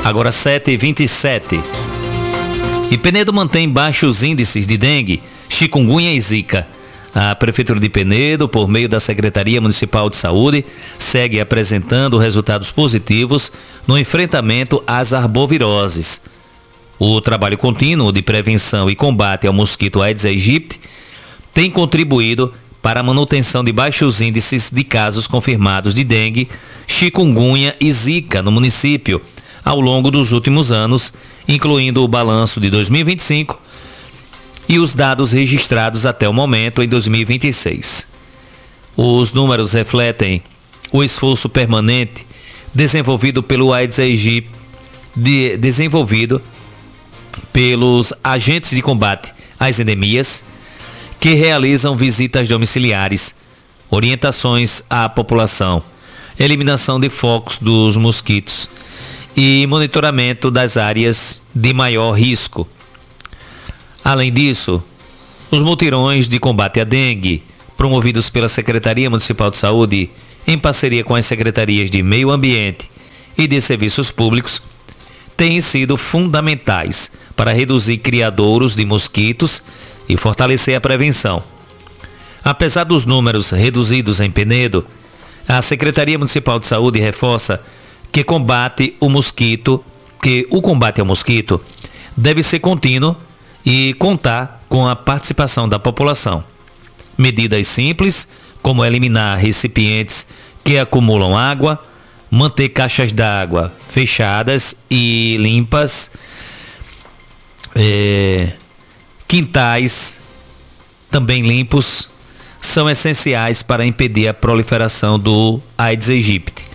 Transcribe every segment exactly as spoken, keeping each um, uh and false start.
Agora sete e vinte e sete. E Penedo mantém baixos índices de dengue, chikungunya e zika. A Prefeitura de Penedo, por meio da Secretaria Municipal de Saúde, segue apresentando resultados positivos no enfrentamento às arboviroses. O trabalho contínuo de prevenção e combate ao mosquito Aedes aegypti tem contribuído para a manutenção de baixos índices de casos confirmados de dengue, chikungunya e zika no município ao longo dos últimos anos, incluindo o balanço de dois mil e vinte e cinco e os dados registrados até o momento em dois mil e vinte e seis. Os números refletem o esforço permanente desenvolvido pelo Aedes aegypti, de, desenvolvido pelos agentes de combate às endemias, que realizam visitas domiciliares, orientações à população, eliminação de focos dos mosquitos e monitoramento das áreas de maior risco. Além disso, os mutirões de combate à dengue, promovidos pela Secretaria Municipal de Saúde, em parceria com as Secretarias de Meio Ambiente e de Serviços Públicos, têm sido fundamentais para reduzir criadouros de mosquitos e fortalecer a prevenção. Apesar dos números reduzidos em Penedo, a Secretaria Municipal de Saúde reforça que combate o mosquito, que o combate ao mosquito deve ser contínuo e contar com a participação da população. Medidas simples, como eliminar recipientes que acumulam água, manter caixas d'água fechadas e limpas, é, quintais também limpos, são essenciais para impedir a proliferação do Aedes aegypti.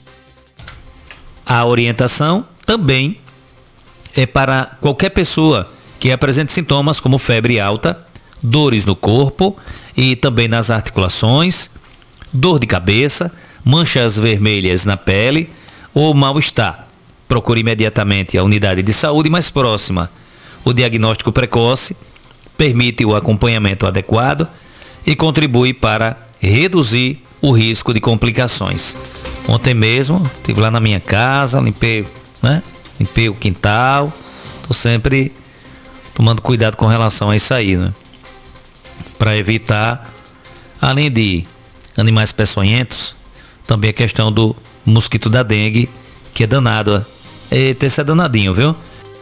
A orientação também é para qualquer pessoa que apresente sintomas como febre alta, dores no corpo e também nas articulações, dor de cabeça, manchas vermelhas na pele ou mal-estar. Procure imediatamente a unidade de saúde mais próxima. O diagnóstico precoce permite o acompanhamento adequado e contribui para reduzir o risco de complicações. Ontem mesmo, estive lá na minha casa, limpei, né? limpei o quintal, estou sempre tomando cuidado com relação a isso aí, né? Para evitar, além de animais peçonhentos, também a questão do mosquito da dengue, que é danado. Eita, esse é danadinho, viu?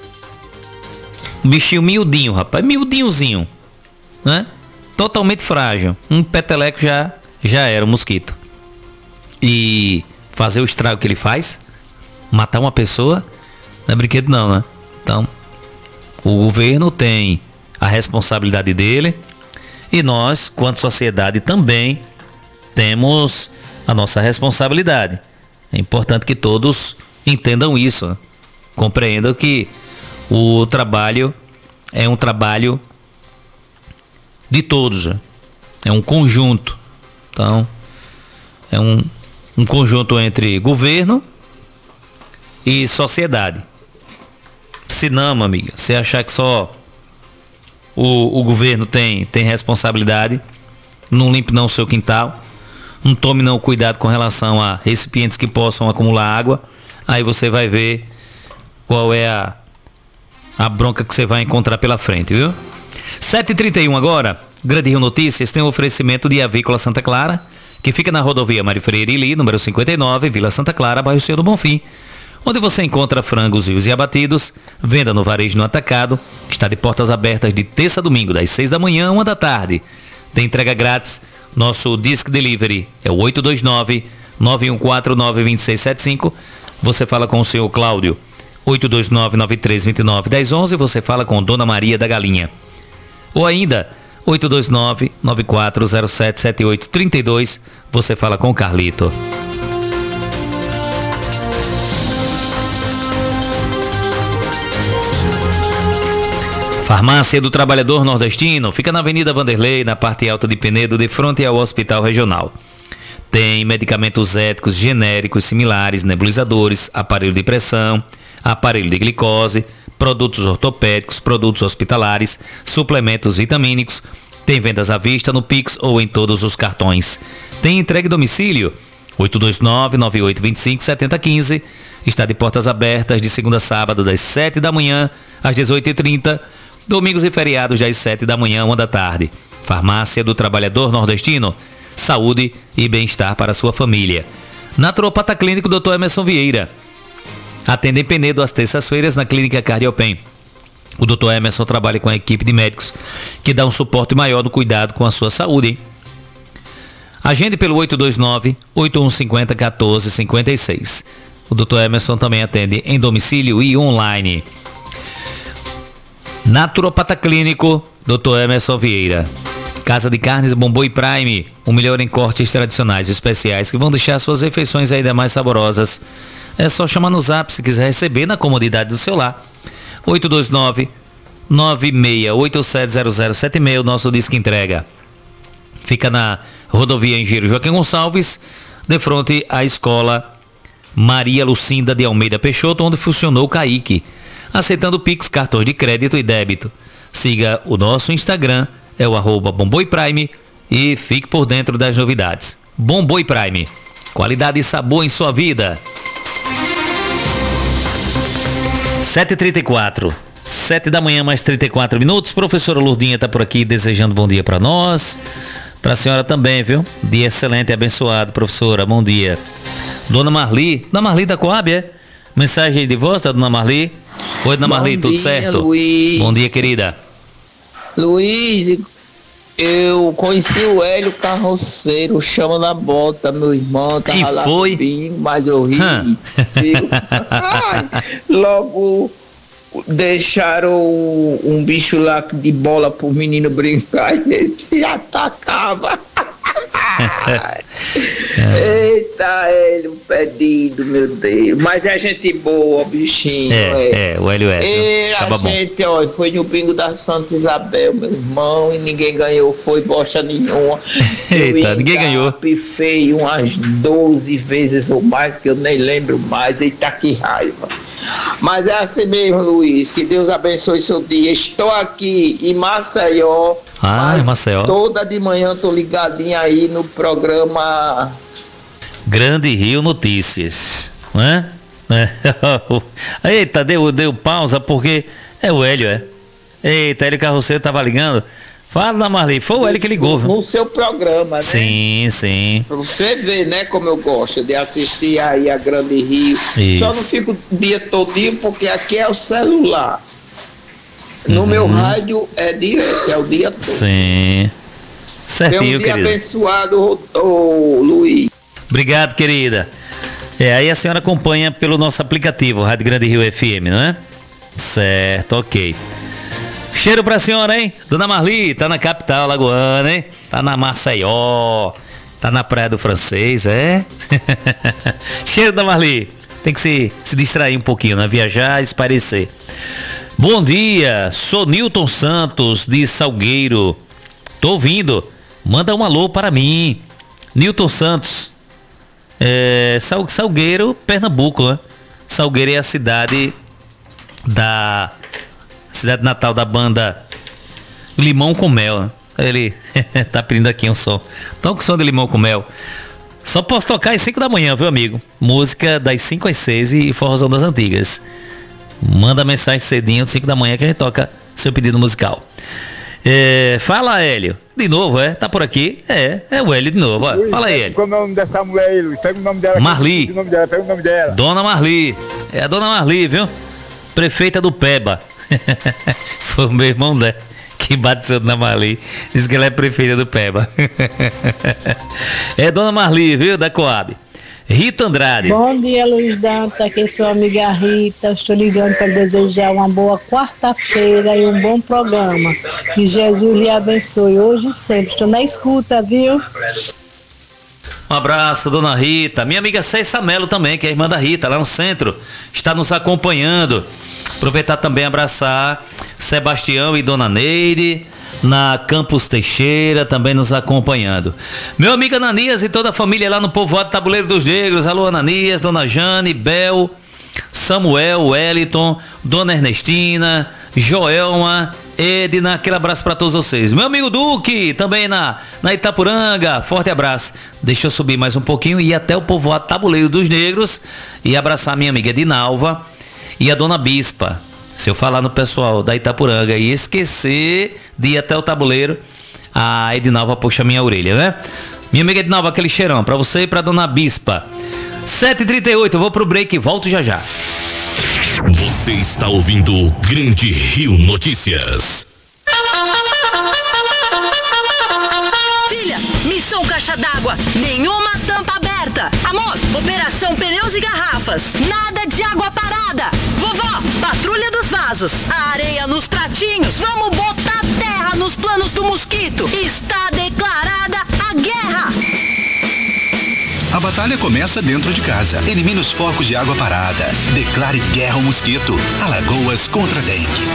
Um bichinho miudinho, rapaz, miudinhozinho, né? Totalmente frágil. Um peteleco já, já era o mosquito. E fazer o estrago que ele faz, matar uma pessoa, não é brinquedo não, né? Então, o governo tem a responsabilidade dele e nós, quanto sociedade, também temos a nossa responsabilidade. É importante que todos entendam isso, né? Compreendam que o trabalho é um trabalho de todos, né? É um conjunto. Então, é um, um conjunto entre governo e sociedade. Se não, minha amiga, você achar que só o, o governo tem, tem responsabilidade, não limpe não o seu quintal, não tome não cuidado com relação a recipientes que possam acumular água, aí você vai ver qual é a, a bronca que você vai encontrar pela frente, viu? sete e trinta e um agora, Grande Rio Notícias tem um oferecimento de Avícola Santa Clara, que fica na rodovia Mário Freire Ili, número cinquenta e nove, Vila Santa Clara, bairro Senhor do Bonfim, onde você encontra frangos vivos e abatidos, venda no varejo no atacado, está de portas abertas de terça a domingo, das seis da manhã a uma da tarde. Tem entrega grátis. Nosso Disc Delivery é o oito dois nove, nove um quatro, nove dois seis sete cinco. Você fala com o senhor Cláudio, oito dois nove, nove três dois nove, um zero um um. Você fala com Dona Maria da Galinha. Ou ainda, oito dois nove, nove quatro zero sete, sete oito três dois. Você fala com Carlito. Farmácia do Trabalhador Nordestino fica na Avenida Vanderlei, na parte alta de Penedo, de frente ao Hospital Regional. Tem medicamentos éticos, genéricos, similares, nebulizadores, aparelho de pressão, aparelho de glicose, produtos ortopédicos, produtos hospitalares, suplementos vitamínicos. Tem vendas à vista no Pix ou em todos os cartões. Tem entrega em domicílio oito dois nove, nove oito dois cinco, sete zero um cinco. está de portas abertas de segunda a sábado, das sete da manhã às dezoito e trinta, domingos e feriados das sete da manhã, uma da tarde. Farmácia do Trabalhador Nordestino, saúde e bem-estar para a sua família. Naturopata Clínico doutor Emerson Vieira. Atende em Penedo às terças-feiras na Clínica Cardiopem. O doutor Emerson trabalha com a equipe de médicos que dá um suporte maior no cuidado com a sua saúde, hein? Agende pelo oito dois nove, oito um cinco zero, um quatro cinco seis. O doutor Emerson também atende em domicílio e online. Naturopata Clínico doutor Emerson Vieira. Casa de Carnes Bomboi Prime, o melhor em cortes tradicionais e especiais que vão deixar suas refeições ainda mais saborosas. É só chamar no zap se quiser receber na comodidade do seu lar. oito dois nove, nove seis oito sete zero zero sete seis, o nosso disco entrega. Fica na rodovia Engenheiro Joaquim Gonçalves, de frente à escola Maria Lucinda de Almeida Peixoto, onde funcionou o Caique, aceitando Pix, cartões de crédito e débito. Siga o nosso Instagram, é o arroba Bomboi Prime, e fique por dentro das novidades. Bomboi Prime, qualidade e sabor em sua vida. sete e trinta e quatro, sete da manhã mais trinta e quatro minutos. Professora Lourdinha está por aqui desejando bom dia para nós, para a senhora também, viu? Dia excelente e abençoado, professora, bom dia. Dona Marli, Dona Marli da Coab, é? Mensagem de voz da Dona Marli. Oi, Dona Marli, tudo certo? Luiz. Bom dia, querida. Luiz, eu conheci o Hélio Carroceiro, chama na bota, meu irmão, tava que lá foi? Comigo, mas eu ri, viu? Ai, logo deixaram um bicho lá de bola pro menino brincar e ele se atacava. Eita, Hélio pedido, meu Deus. Mas é gente boa, bichinho. É, é, é o Hélio é. E a gente, ó, foi no bingo da Santa Isabel, meu irmão, e ninguém ganhou, foi bosta nenhuma. Eita, ninguém ganhou. Pifei umas doze vezes ou mais, que eu nem lembro mais. Eita, que raiva. Mas é assim mesmo, Luiz, que Deus abençoe seu dia. Estou aqui em Maceió. Ah, em Maceió. Toda de manhã tô ligadinho aí no programa Grande Rio Notícias, né? É. Eita, deu, deu pausa porque é o Hélio, é? Eita, Hélio Carroceiro tava ligando. Fala, Dona Marli, foi o Hélio que ligou, viu? No seu programa, né? Sim, sim. Pra você ver, né, como eu gosto de assistir aí a Grande Rio. Isso. Só não fico o dia todinho porque aqui é o celular. No uhum. meu rádio é direto, é o dia todo. Sim. Certinho, Tem um dia querido. Abençoado, ô, Luiz. Obrigado, querida. É, aí a senhora acompanha pelo nosso aplicativo, Rádio Grande Rio F M, não é? Certo, ok. Cheiro pra senhora, hein? Dona Marli, tá na capital lagoana, hein? Tá na Maceió, tá na Praia do Francês, é? Cheiro, Dona Marli. Tem que se, se distrair um pouquinho, né? Viajar, espairecer. Bom dia, sou Nilton Santos, de Salgueiro. Tô ouvindo. Manda um alô para mim. Nilton Santos. É, Sal, Salgueiro, Pernambuco, né? Salgueiro é a cidade da... cidade natal da banda Limão com Mel, né? Ele tá pedindo aqui um som. Toca o som de Limão com Mel. Só posso tocar às cinco da manhã, viu, amigo? Música das cinco às seis e forrozão das antigas. Manda mensagem cedinho, às cinco da manhã, que a gente toca seu pedido musical. É, fala, Hélio. De novo, é? Tá por aqui? É, é o Hélio de novo, ó. Fala aí, Hélio. Qual é o nome dessa mulher aí, Luiz? Pega o nome dela. Marli. Pega o nome dela, pega o nome dela. Dona Marli. É a Dona Marli, viu? Prefeita do Peba. Foi o meu irmão dela que batizou Dona Marli. Diz que ela é prefeita do Peba. É Dona Marli, viu? Da Coab. Rita Andrade. Bom dia, Luiz Danta, aqui é sua amiga Rita. Estou ligando para desejar uma boa quarta-feira e um bom programa. Que Jesus lhe abençoe hoje e sempre. Estou na escuta, viu? Um abraço, Dona Rita. Minha amiga Cessa Melo também, que é irmã da Rita, lá no centro, está nos acompanhando. Aproveitar também abraçar Sebastião e Dona Neide, na Campos Teixeira, também nos acompanhando. Meu amigo Ananias e toda a família lá no povoado Tabuleiro dos Negros. Alô, Ananias, Dona Jane, Bel, Samuel, Wellington, Dona Ernestina, Joelma, Edna, aquele abraço pra todos vocês. Meu amigo Duque, também na, na Itapuranga, forte abraço. Deixa eu subir mais um pouquinho e ir até o povoado Tabuleiro dos Negros e abraçar a minha amiga Edinalva e a dona Bispa. Se eu falar no pessoal da Itapuranga e esquecer de ir até o tabuleiro, a Edinalva puxa minha orelha, né? Minha amiga Edinalva, aquele cheirão pra você e pra dona Bispa. sete e trinta e oito, eu vou pro break e volto já já. Você está ouvindo o Grande Rio Notícias. Filha, missão caixa d'água, nenhuma tampa aberta. Amor, operação pneus e garrafas, nada de água parada. Vovó, patrulha dos vasos, a areia nos pratinhos, vamos botar terra nos planos do mosquito. Está declarada a guerra. A batalha começa dentro de casa. Elimine os focos de água parada. Declare guerra ao mosquito. Alagoas contra a dengue.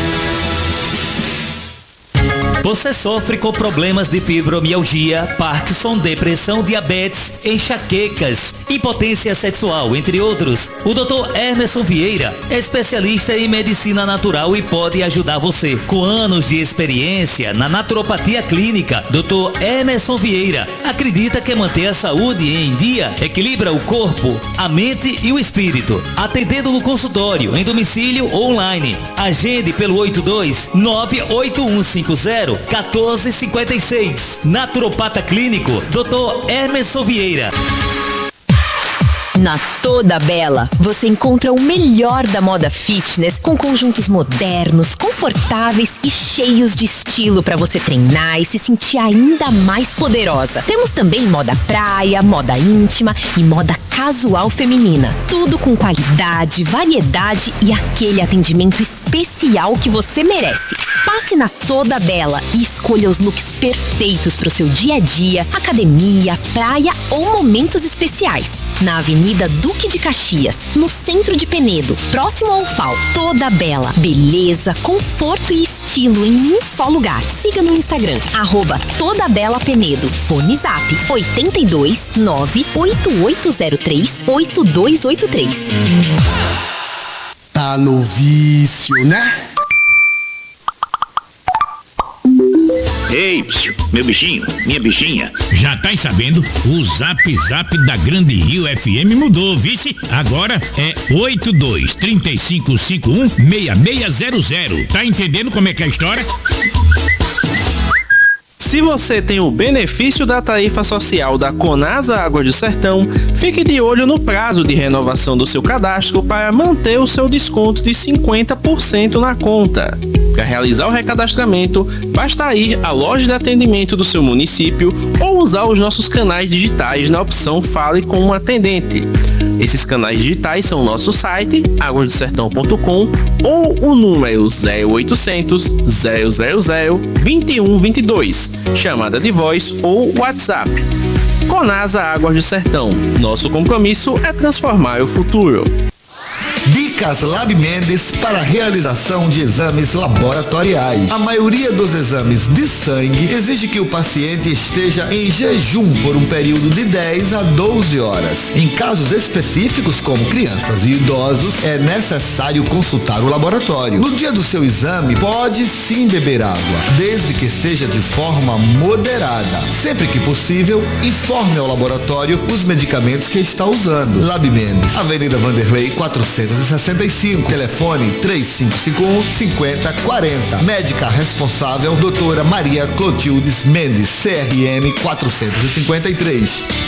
Você sofre com problemas de fibromialgia, Parkinson, depressão, diabetes, enxaquecas, impotência sexual, entre outros? O doutor Emerson Vieira é especialista em medicina natural e pode ajudar você. Com anos de experiência na naturopatia clínica, doutor Emerson Vieira acredita que manter a saúde em dia equilibra o corpo, a mente e o espírito. Atendendo no consultório, em domicílio ou online. Agende pelo oito dois nove oito um cinco zero um quatro cinco seis. Naturopata Clínico, doutor Emerson Vieira. Na Toda Bela, você encontra o melhor da moda fitness com conjuntos modernos, confortáveis e cheios de estilo para você treinar e se sentir ainda mais poderosa. Temos também moda praia, moda íntima e moda casual feminina. Tudo com qualidade, variedade e aquele atendimento especial que você merece. Passe na Toda Bela e escolha os looks perfeitos para o seu dia a dia, academia, praia ou momentos especiais. Na Avenida Duque de Caxias, no centro de Penedo, próximo ao U F A O. Toda Bela, beleza, conforto e estilo em um só lugar. Siga no Instagram, arroba Toda Bela Penedo. Fone Zap oito dois nove oito oito zero três oito dois oito três. Tá no vício, né? Ei, psiu, meu bichinho, minha bichinha. Já tá sabendo? O Zap Zap da Grande Rio F M mudou, vice? Agora é oito dois três cinco cinco um seis seis zero zero. Tá entendendo como é que é a história? Se você tem o benefício da tarifa social da Conasa Águas do Sertão, fique de olho no prazo de renovação do seu cadastro para manter o seu desconto de cinquenta por cento na conta. Para realizar o recadastramento, basta ir à loja de atendimento do seu município ou usar os nossos canais digitais na opção Fale com um atendente. Esses canais digitais são o nosso site, águas do sertão ponto com, ou o número zero oitocentos, zero zero zero, vinte e um vinte e dois, chamada de voz ou WhatsApp. Conasa Águas do Sertão, nosso compromisso é transformar o futuro. Dicas Lab Mendes para a realização de exames laboratoriais. A maioria dos exames de sangue exige que o paciente esteja em jejum por um período de dez a doze horas. Em casos específicos, como crianças e idosos, é necessário consultar o laboratório. No dia do seu exame, pode sim beber água, desde que seja de forma moderada. Sempre que possível, informe ao laboratório os medicamentos que está usando. Lab Mendes, Avenida Vanderlei quatrocentos e sessenta e cinco, telefone três cinco cinco um, cinco zero quatro zero. Médica responsável, doutora Maria Clotildes Mendes, C R M quatrocentos e cinquenta e três.